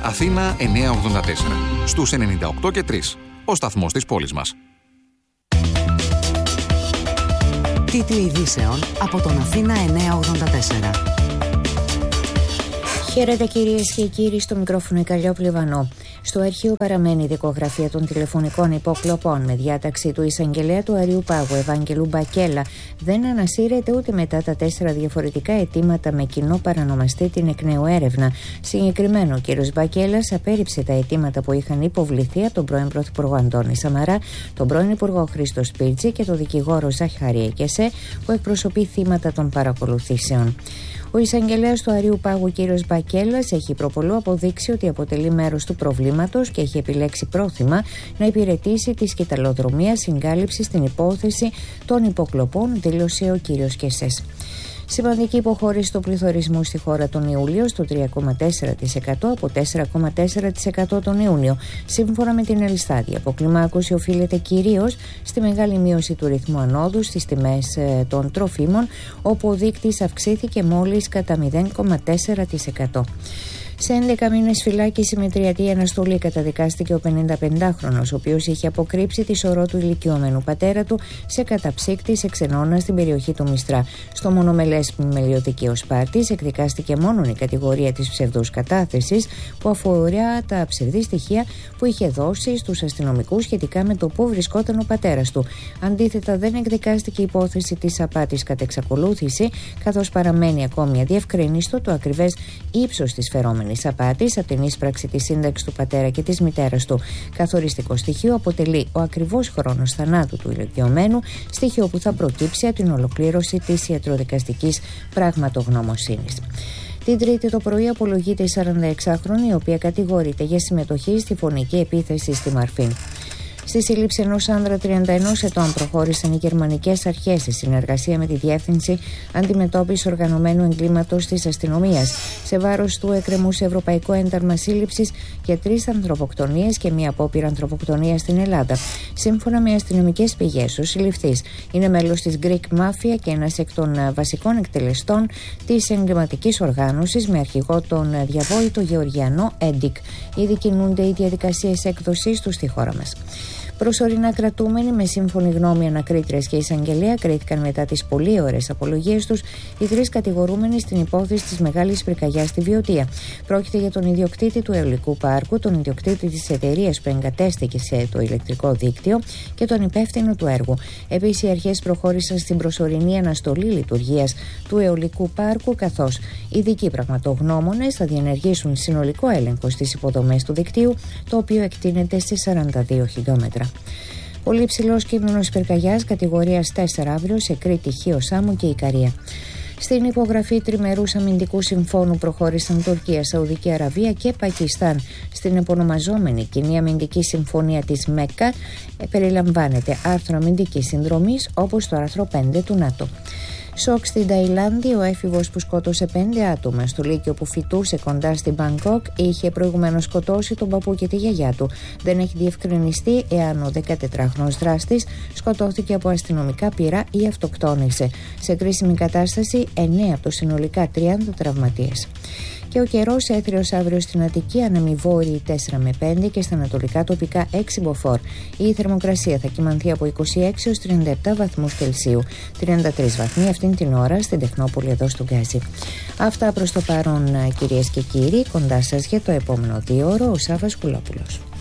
Αθήνα 984. Στους 98 και 3. Ο σταθμός της πόλης μας. Τίτλοι ειδήσεων από τον Αθήνα 984. Χαίρετε κυρίες και κύριοι, στο μικρόφωνο η Καλλιόπουλη Βανό. Στο αρχείο παραμένει η δικογραφία των τηλεφωνικών υποκλοπών με διάταξη του εισαγγελέα του Αριού Πάγου Ευάγγελου Μπακέλα. Δεν ανασύρεται ούτε μετά τα 4 διαφορετικά αιτήματα με κοινό παρανομαστή την εκ νέου έρευνα. Συγκεκριμένο, ο κ. Μπακέλας απέρριψε τα αιτήματα που είχαν υποβληθεί από τον πρώην Πρωθυπουργό Αντώνη Σαμαρά, τον πρώην Υπουργό Χρήστο Σπίρτζη και τον δικηγόρο Ζαχαρία Κεσέ, που εκπροσωπεί θύματα των παρακολουθήσεων. Ο εισαγγελέας του Αριού Πάγου κ. Μπακέλας έχει προπολού αποδείξει ότι αποτελεί μέρος του προβλήματος και έχει επιλέξει πρόθυμα να υπηρετήσει τη σκυταλοδρομία συγκάλυψη στην υπόθεση των υποκλοπών, δήλωσε ο κ. Κεσές. Σημαντική υποχώρηση του πληθωρισμού στη χώρα τον Ιούλιο στο 3,4% από 4,4% τον Ιούνιο. Σύμφωνα με την Ελστάτ, η αποκλιμάκωση οφείλεται κυρίως στη μεγάλη μείωση του ρυθμού ανόδου στις τιμές των τροφίμων, όπου ο δείκτης αυξήθηκε μόλις κατά 0,4%. Σε 11 μήνες φυλάκιση με τριετή αναστολή καταδικάστηκε ο 55χρονος, ο οποίος είχε αποκρύψει τη σωρό του ηλικιωμένου πατέρα του σε καταψύκτη σε ξενώνα στην περιοχή του Μιστρά. Στο μονομελές μελιωτικείο Σπάρτης εκδικάστηκε μόνο η κατηγορία της ψευδούς κατάθεσης, που αφορά τα ψευδή στοιχεία που είχε δώσει στους αστυνομικούς σχετικά με το πού βρισκόταν ο πατέρας του. Αντίθετα, δεν εκδικάστηκε η υπόθεση της απάτης κατ' εξακολούθηση, καθώς παραμένει ακόμη αδιευκρίνιστο το ακριβές ύψος της φερόμενης απάτης από την ίσπραξη της σύνταξης του πατέρα και της μητέρας του. Καθοριστικό στοιχείο αποτελεί ο ακριβώς χρόνος θανάτου του ηλικιωμένου, στοιχείο που θα προκύψει από την ολοκλήρωση της ιατροδικαστικής πραγματογνωμοσύνης. Την Τρίτη το πρωί απολογείται η 46χρονη, η οποία κατηγορείται για συμμετοχή στη φωνική επίθεση στη Μαρφίν. Στη σύλληψη ενός άνδρα 31 ετών προχώρησαν οι γερμανικές αρχές σε συνεργασία με τη Διεύθυνση Αντιμετώπισης Οργανωμένου Εγκλήματος της Αστυνομίας. Σε βάρος του εκκρεμούσε ευρωπαϊκό ένταλμα σύλληψης για 3 ανθρωποκτονίες και μία απόπειρα ανθρωποκτονίας στην Ελλάδα. Σύμφωνα με αστυνομικές πηγές, ο συλληφθής είναι μέλος της Greek Mafia και ένας εκ των βασικών εκτελεστών της εγκληματικής οργάνωσης, με αρχηγό τον διαβόητο Γεωργιανό Έντικ. Ήδη κινούνται οι διαδικασίες έκδοσής του στη χώρα μας. Προσωρινά κρατούμενοι, με σύμφωνη γνώμη ανακρίτριας και εισαγγελέα, κρίθηκαν μετά τις πολύ ωραίες απολογίες τους οι 3 κατηγορούμενοι στην υπόθεση της μεγάλης πυρκαγιάς στη Βιωτία. Πρόκειται για τον ιδιοκτήτη του αιωλικού πάρκου, τον ιδιοκτήτη της εταιρείας που εγκατέστηκε το ηλεκτρικό δίκτυο και τον υπεύθυνο του έργου. Επίσης, οι αρχές προχώρησαν στην προσωρινή αναστολή λειτουργίας του αιωλικού πάρκου, καθώς οι ειδικοί πραγματογνώμονες θα διενεργήσουν συνολικό έλεγχο στις υποδομές του δικτύου, το οποίο εκτείνεται σε 42 χιλιόμετρα. Πολύ υψηλός κίνδυνος πυρκαγιάς κατηγορίας 4 αύριο σε Κρήτη, Χίο, Σάμο και Ικαρία. Στην υπογραφή τριμερούς αμυντικού συμφώνου προχώρησαν Τουρκία, Σαουδική Αραβία και Πακιστάν. Στην επωνομαζόμενη κοινή αμυντική συμφωνία της ΜΕΚΑ περιλαμβάνεται άρθρο αμυντικής συνδρομής, όπως το άρθρο 5 του ΝΑΤΟ. Σοκ στην Ταϊλάνδη, ο έφηβος που σκότωσε 5 άτομα στο Λύκειο που φοιτούσε κοντά στην Μπαγκόκ είχε προηγουμένως σκοτώσει τον παππού και τη γιαγιά του. Δεν έχει διευκρινιστεί εάν ο 14χρονος δράστης σκοτώθηκε από αστυνομικά πυρά ή αυτοκτόνησε. Σε κρίσιμη κατάσταση 9 από τους συνολικά 30 τραυματίες. Και ο καιρός έθριος αύριο στην Αττική, ανέμοι βόρειοι 4 με 5 και στα ανατολικά τοπικά 6 μποφόρ. Η θερμοκρασία θα κυμανθεί από 26 έως 37 βαθμούς Κελσίου. 33 βαθμοί αυτήν την ώρα στην Τεχνόπολη εδώ στο Γκάζι. Αυτά προς το παρόν, κυρίες και κύριοι. Κοντά σας για το επόμενο 2ωρο ο Σάββας Κουλόπουλος.